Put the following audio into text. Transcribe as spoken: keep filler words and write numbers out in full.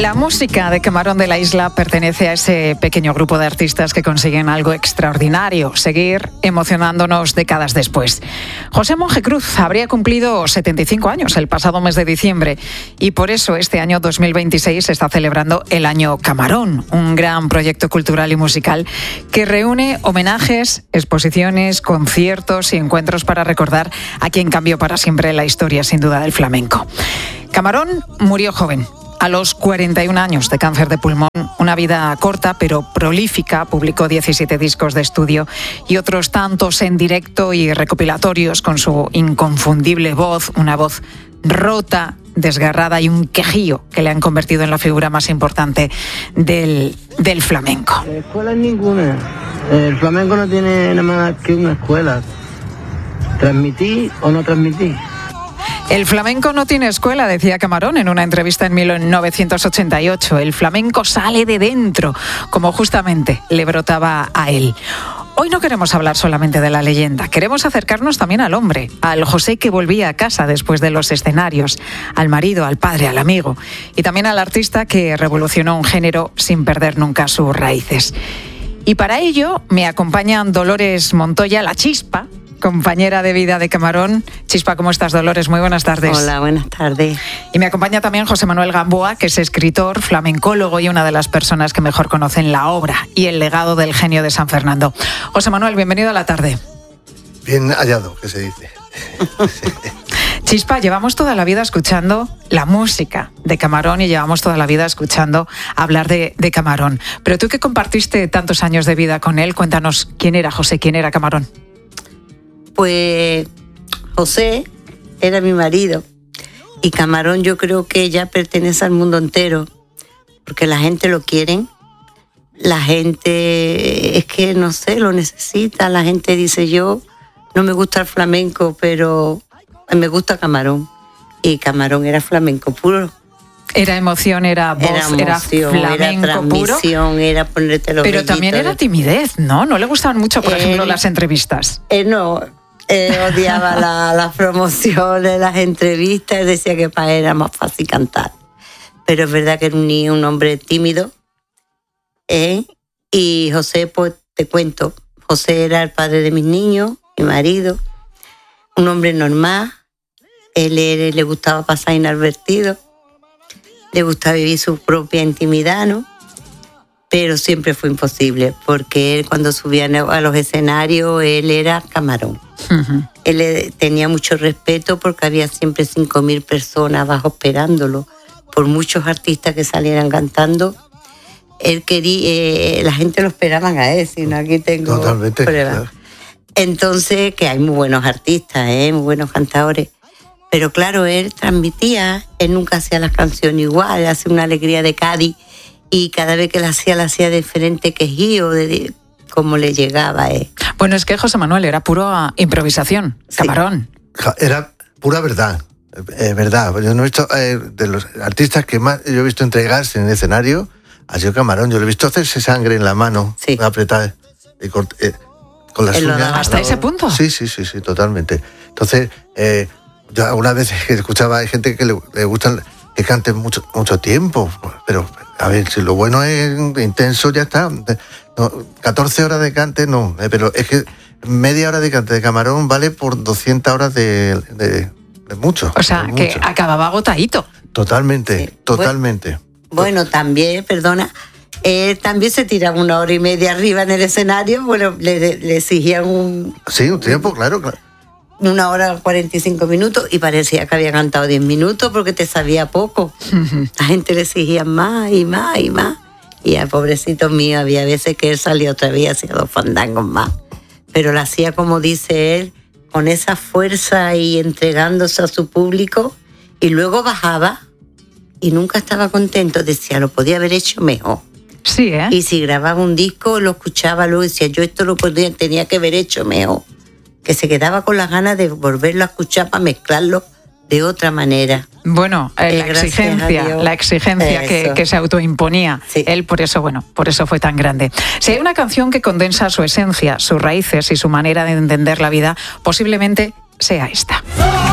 La música de Camarón de la Isla pertenece a ese pequeño grupo de artistas que consiguen algo extraordinario, seguir emocionándonos décadas después. José Monje Cruz habría cumplido setenta y cinco años el pasado mes de diciembre y por eso este año dos mil veintiséis se está celebrando el Año Camarón, un gran proyecto cultural y musical que reúne homenajes, exposiciones, conciertos y encuentros para recordar a quien cambió para siempre la historia, sin duda, del flamenco. Camarón murió joven. A los cuarenta y un años de cáncer de pulmón, una vida corta pero prolífica, publicó diecisiete discos de estudio y otros tantos en directo y recopilatorios con su inconfundible voz, una voz rota, desgarrada y un quejío que le han convertido en la figura más importante del, del flamenco. Escuela ninguna. El flamenco no tiene nada más que una escuela. ¿Transmití o no transmití? El flamenco no tiene escuela, decía Camarón en una entrevista en mil novecientos ochenta y ocho. El flamenco sale de dentro, como justamente le brotaba a él. Hoy no queremos hablar solamente de la leyenda, queremos acercarnos también al hombre, al José que volvía a casa después de los escenarios, al marido, al padre, al amigo, y también al artista que revolucionó un género sin perder nunca sus raíces. Y para ello me acompañan Dolores Montoya, la Chispa, compañera de vida de Camarón. Chispa, ¿cómo estás, Dolores? Muy buenas tardes. Hola, buenas tardes. Y me acompaña también José Manuel Gamboa, que es escritor, flamencólogo y una de las personas que mejor conocen la obra y el legado del genio de San Fernando. José Manuel, bienvenido a la tarde. Bien hallado, que se dice. Chispa, llevamos toda la vida escuchando la música de Camarón y llevamos toda la vida escuchando hablar de, de Camarón. Pero tú que compartiste tantos años de vida con él, cuéntanos quién era José, quién era Camarón. Pues José era mi marido y Camarón yo creo que ya pertenece al mundo entero porque la gente lo quiere, la gente es que no sé, lo necesita, la gente dice yo no me gusta el flamenco pero me gusta Camarón y Camarón era flamenco puro. Era emoción, era voz, era, emoción, era flamenco era transmisión, puro. Era ponerte los Pero también era timidez, ¿no? ¿No le gustaban mucho, por eh, ejemplo, las entrevistas? Eh, no, eh, odiaba la, las promociones, las entrevistas, decía que para él era más fácil cantar. Pero es verdad que era un niño, un hombre tímido. ¿eh? Y José, pues te cuento, José era el padre de mis niños, mi marido, un hombre normal. Él, él le gustaba pasar inadvertido. Le gustaba vivir su propia intimidad, ¿no? Pero siempre fue imposible, porque él cuando subía a los escenarios, él era Camarón. Uh-huh. Él tenía mucho respeto porque había siempre cinco mil personas abajo esperándolo, por muchos artistas que salieran cantando. Él quería, eh, la gente lo esperaban a él, sino aquí tengo Totalmente, pruebas. Claro. Entonces, que hay muy buenos artistas, ¿eh? Muy buenos cantadores. Pero claro, él transmitía, él nunca hacía las canciones igual, hacía una alegría de Cádiz y cada vez que la hacía, la hacía diferente quejío, de, de cómo le llegaba. Eh. Bueno, es que José Manuel era pura improvisación, sí. Camarón. Era pura verdad, eh, verdad. Yo no he visto, eh, de los artistas que más yo he visto entregarse en el escenario, ha sido Camarón. Yo lo he visto hacerse sangre en la mano, sí. apretar, y cort, eh, con las uñas. ¿Hasta ese punto? Sí, sí, sí, sí, totalmente. Entonces, eh, yo algunas veces que escuchaba, hay gente que le, le gustan que canten mucho, mucho tiempo, pero a ver, si lo bueno es intenso, ya está. No, catorce horas de cante, no, eh, pero es que media hora de cante de Camarón vale por doscientas horas de, de, de mucho. O sea, que mucho. Acababa agotadito. Totalmente, sí. totalmente. Bueno, bueno, también, perdona, eh, también se tiraba una hora y media arriba en el escenario, bueno, le, le exigían un... Sí, un tiempo, claro, claro. Una hora cuarenta y cinco minutos y parecía que había cantado diez minutos porque te sabía poco. Uh-huh. La gente le exigía más y más y más. Y al pobrecito mío había veces que él salía otra vez y hacía dos fandangos más. Pero lo hacía, como dice él, con esa fuerza y entregándose a su público. Y luego bajaba y nunca estaba contento. Decía, lo podía haber hecho mejor. Sí, ¿eh? Y si grababa un disco, lo escuchaba luego y decía, yo esto lo podía, tenía que haber hecho mejor. Que se quedaba con las ganas de volverlo a escuchar para mezclarlo de otra manera. Bueno, eh, la exigencia, la exigencia que, que se autoimponía. Sí. Él por eso, bueno, por eso fue tan grande. Si hay una canción que condensa su esencia, sus raíces y su manera de entender la vida, posiblemente sea esta.